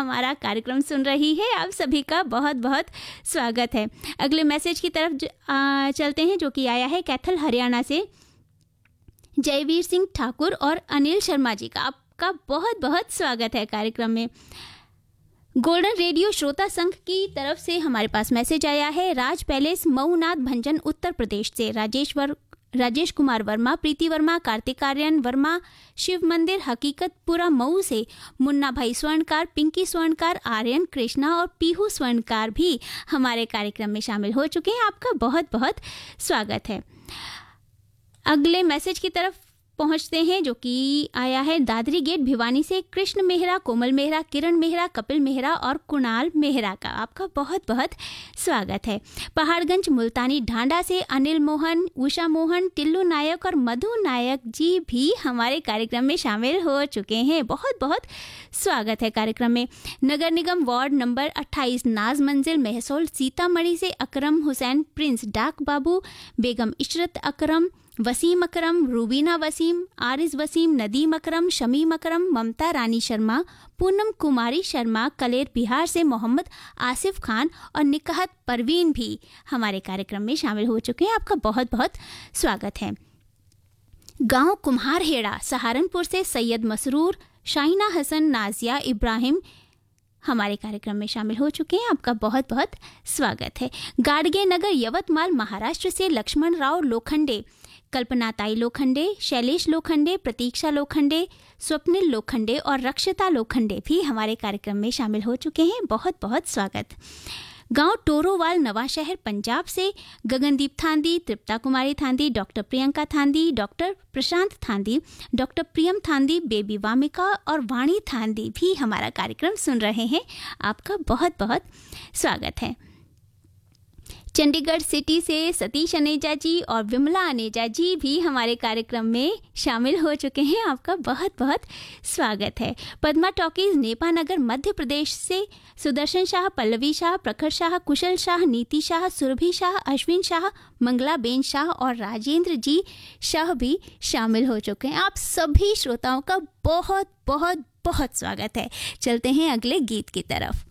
हमारा कार्यक्रम सुन रही है, आप सभी का बहुत बहुत स्वागत है। अगले मैसेज की तरफ चलते हैं, जो कि आया है कैथल हरियाणा से। जयवीर सिंह ठाकुर और अनिल शर्मा जी का आपका बहुत बहुत स्वागत है कार्यक्रम में। गोल्डन रेडियो श्रोता संघ की तरफ से हमारे पास मैसेज आया है। राज पैलेस मऊनाथ भंजन उत्तर प्रदेश से राजेश कुमार वर्मा, प्रीति वर्मा, कार्तिक आर्यन वर्मा, शिव मंदिर हकीकतपुरा मऊ से मुन्ना भाई स्वर्णकार, पिंकी स्वर्णकार, आर्यन कृष्णा और पीहू स्वर्णकार भी हमारे कार्यक्रम में शामिल हो चुके हैं। आपका बहुत बहुत स्वागत है। अगले मैसेज की तरफ पहुंचते हैं, जो कि आया है दादरी गेट भिवानी से। कृष्ण मेहरा, कोमल मेहरा, किरण मेहरा, कपिल मेहरा और कुणाल मेहरा का आपका बहुत बहुत स्वागत है। पहाड़गंज मुल्तानी ढांडा से अनिल मोहन, उषा मोहन, टिल्लू नायक और मधु नायक जी भी हमारे कार्यक्रम में शामिल हो चुके हैं। बहुत बहुत स्वागत है कार्यक्रम में। नगर निगम वार्ड नंबर 28 नाज मंजिल महसौल सीतामढ़ी से अकरम हुसैन, प्रिंस डाक बाबू, बेगम इशरत अकरम, वसीम अकरम, रूबीना वसीम, आरिज वसीम, नदीम अकरम, शमीम अकरम, ममता रानी शर्मा, पूनम कुमारी शर्मा, कलेर बिहार से मोहम्मद आसिफ खान और निकाहत परवीन भी हमारे कार्यक्रम में शामिल हो चुके हैं। आपका बहुत बहुत स्वागत है। गांव कुम्हारहेड़ा सहारनपुर से सैयद मसरूर, शाइना हसन, नाजिया इब्राहिम हमारे कार्यक्रम में शामिल हो चुके हैं। आपका बहुत बहुत स्वागत है। गाडगे नगर यवतमाल महाराष्ट्र से लक्ष्मण राव लोखंडे, कल्पनाताई लोखंडे, शैलेश लोखंडे, प्रतीक्षा लोखंडे, स्वप्निल लोखंडे और रक्षिता लोखंडे भी हमारे कार्यक्रम में शामिल हो चुके हैं। बहुत बहुत स्वागत। गांव टोरोवाल नवाशहर पंजाब से गगनदीप थांदी, तृप्ता कुमारी थांदी, डॉक्टर प्रियंका थांदी, डॉक्टर प्रशांत थांदी, डॉक्टर प्रियम थांदी, बेबी वामिका और वाणी थांदी भी हमारा कार्यक्रम सुन रहे हैं। आपका बहुत बहुत स्वागत है। चंडीगढ़ सिटी से सतीश अनेजा जी और विमला अनेजा जी भी हमारे कार्यक्रम में शामिल हो चुके हैं। आपका बहुत बहुत स्वागत है। पद्मा टॉकीज नेपानगर मध्य प्रदेश से सुदर्शन शाह, पल्लवी शाह, प्रखर शाह, कुशल शाह, नीति शाह, सुरभि शाह, अश्विन शाह, मंगला बेन शाह और राजेंद्र जी शाह भी शामिल हो चुके हैं। आप सभी श्रोताओं का बहुत बहुत बहुत स्वागत है। चलते हैं अगले गीत की तरफ।